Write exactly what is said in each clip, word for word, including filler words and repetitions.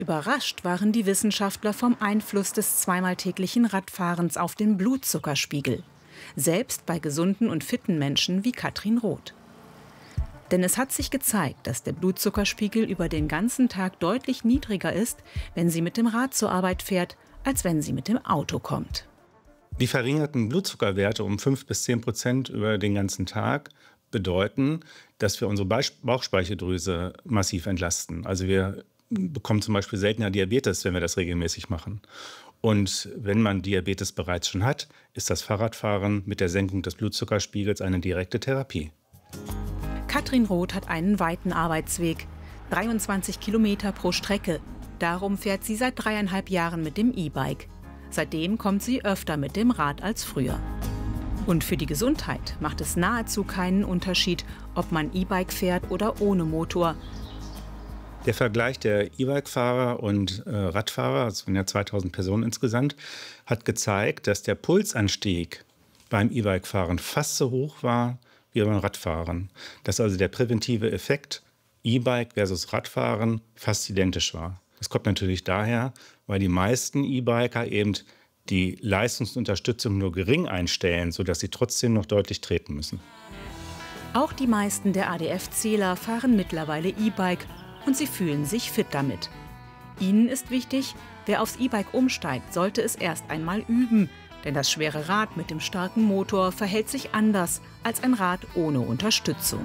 Überrascht waren die Wissenschaftler vom Einfluss des zweimal täglichen Radfahrens auf den Blutzuckerspiegel. Selbst bei gesunden und fitten Menschen wie Katrin Roth. Denn es hat sich gezeigt, dass der Blutzuckerspiegel über den ganzen Tag deutlich niedriger ist, wenn sie mit dem Rad zur Arbeit fährt, als wenn sie mit dem Auto kommt. Die verringerten Blutzuckerwerte um fünf bis zehn Prozent über den ganzen Tag bedeuten, dass wir unsere Bauchspeicheldrüse massiv entlasten. Also wir bekommen zum Beispiel seltener Diabetes, wenn wir das regelmäßig machen. Und wenn man Diabetes bereits schon hat, ist das Fahrradfahren mit der Senkung des Blutzuckerspiegels eine direkte Therapie. Katrin Roth hat einen weiten Arbeitsweg, dreiundzwanzig Kilometer pro Strecke. Darum fährt sie seit dreieinhalb Jahren mit dem E-Bike. Seitdem kommt sie öfter mit dem Rad als früher. Und für die Gesundheit macht es nahezu keinen Unterschied, ob man E-Bike fährt oder ohne Motor. Der Vergleich der E-Bike-Fahrer und äh, Radfahrer, es sind ja zweitausend Personen insgesamt, hat gezeigt, dass der Pulsanstieg beim E-Bike-Fahren fast so hoch war wie beim Radfahren. Dass also der präventive Effekt E-Bike versus Radfahren fast identisch war. Das kommt natürlich daher, weil die meisten E-Biker eben die Leistungsunterstützung nur gering einstellen, sodass sie trotzdem noch deutlich treten müssen. Auch die meisten der A D F-Zähler fahren mittlerweile E-Bike und sie fühlen sich fit damit. Ihnen ist wichtig, wer aufs E-Bike umsteigt, sollte es erst einmal üben. Denn das schwere Rad mit dem starken Motor verhält sich anders als ein Rad ohne Unterstützung.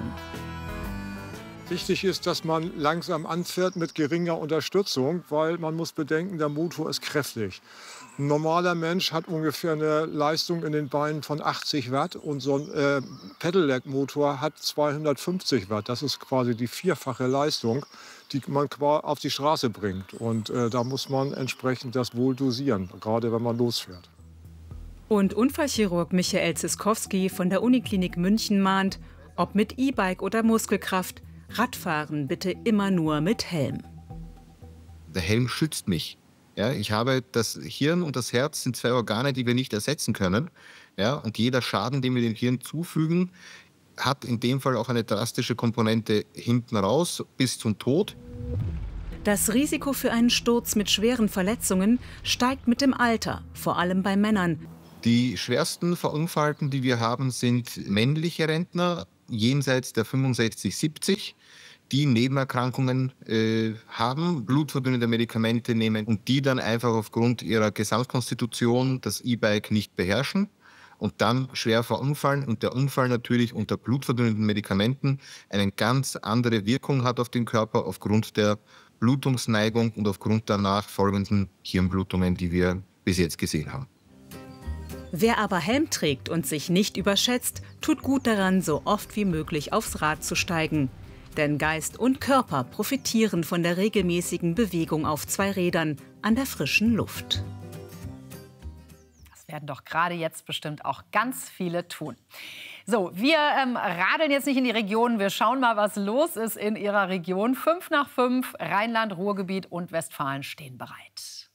Wichtig ist, dass man langsam anfährt mit geringer Unterstützung, weil man muss bedenken, der Motor ist kräftig. Ein normaler Mensch hat ungefähr eine Leistung in den Beinen von achtzig Watt und so ein äh, Pedelec-Motor hat zweihundertfünfzig Watt. Das ist quasi die vierfache Leistung, die man auf die Straße bringt. Und äh, da muss man entsprechend das wohl dosieren, gerade wenn man losfährt. Und Unfallchirurg Michael Ziskowski von der Uniklinik München mahnt, ob mit E-Bike oder Muskelkraft, Radfahren bitte immer nur mit Helm. Der Helm schützt mich. Ja, ich habe das Hirn und das Herz sind zwei Organe, die wir nicht ersetzen können. Ja, und jeder Schaden, den wir dem Hirn zufügen, hat in dem Fall auch eine drastische Komponente hinten raus bis zum Tod. Das Risiko für einen Sturz mit schweren Verletzungen steigt mit dem Alter, vor allem bei Männern. Die schwersten Verunfallten, die wir haben, sind männliche Rentner jenseits der fünfundsechzig, siebzig, die Nebenerkrankungen äh, haben, blutverdünnende Medikamente nehmen und die dann einfach aufgrund ihrer Gesamtkonstitution das E-Bike nicht beherrschen und dann schwer verunfallen und der Unfall natürlich unter blutverdünnenden Medikamenten eine ganz andere Wirkung hat auf den Körper aufgrund der Blutungsneigung und aufgrund der nachfolgenden Hirnblutungen, die wir bis jetzt gesehen haben. Wer aber Helm trägt und sich nicht überschätzt, tut gut daran, so oft wie möglich aufs Rad zu steigen. Denn Geist und Körper profitieren von der regelmäßigen Bewegung auf zwei Rädern an der frischen Luft. Das werden doch gerade jetzt bestimmt auch ganz viele tun. So, wir ähm, radeln jetzt nicht in die Region. Wir schauen mal, was los ist in Ihrer Region. Fünf nach fünf, Rheinland, Ruhrgebiet und Westfalen stehen bereit.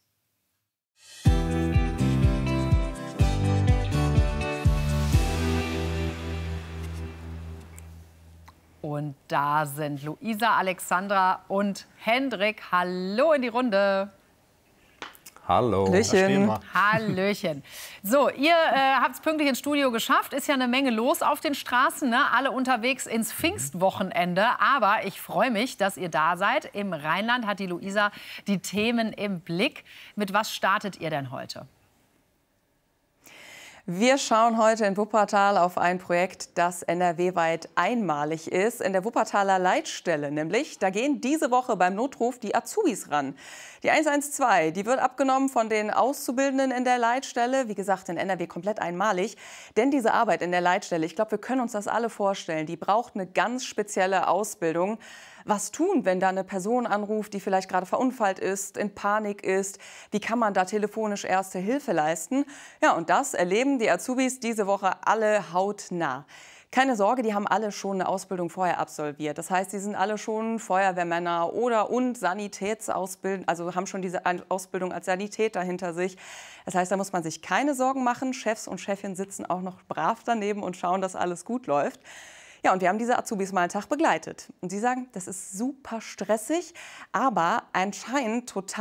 Und da sind Luisa, Alexandra und Hendrik. Hallo in die Runde. Hallo. Hallöchen. Hallöchen. So, ihr äh, habt es pünktlich ins Studio geschafft. Ist ja eine Menge los auf den Straßen, ne? Alle unterwegs ins Pfingstwochenende. Aber ich freue mich, dass ihr da seid. Im Rheinland hat die Luisa die Themen im Blick. Mit was startet ihr denn heute? Wir schauen heute in Wuppertal auf ein Projekt, das N R W-weit einmalig ist. In der Wuppertaler Leitstelle nämlich. Da gehen diese Woche beim Notruf die Azubis ran. Die eins eins zwei, die wird abgenommen von den Auszubildenden in der Leitstelle. Wie gesagt, in N R W komplett einmalig. Denn diese Arbeit in der Leitstelle, ich glaube, wir können uns das alle vorstellen, die braucht eine ganz spezielle Ausbildung. Was tun, wenn da eine Person anruft, die vielleicht gerade verunfallt ist, in Panik ist? Wie kann man da telefonisch erste Hilfe leisten? Ja, und das erleben die Azubis diese Woche alle hautnah. Keine Sorge, die haben alle schon eine Ausbildung vorher absolviert. Das heißt, die sind alle schon Feuerwehrmänner oder und Sanitätsausbildung, also haben schon diese Ausbildung als Sanitäter hinter sich. Das heißt, da muss man sich keine Sorgen machen. Chefs und Chefinnen sitzen auch noch brav daneben und schauen, dass alles gut läuft. Ja, und wir haben diese Azubis mal einen Tag begleitet. Und sie sagen, das ist super stressig, aber anscheinend total